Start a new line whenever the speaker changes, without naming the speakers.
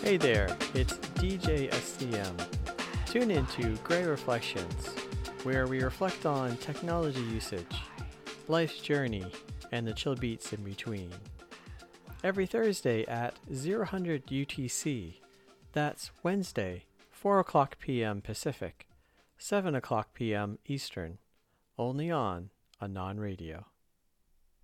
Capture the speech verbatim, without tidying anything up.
Hey there, it's D J S C M. Tune into Grey Reflections, where we reflect on technology usage, life's journey, and the chill beats in between. Every Thursday at zero hundred U T C, that's Wednesday, four o'clock p.m. Pacific, seven o'clock p.m. Eastern, only on Anon Radio.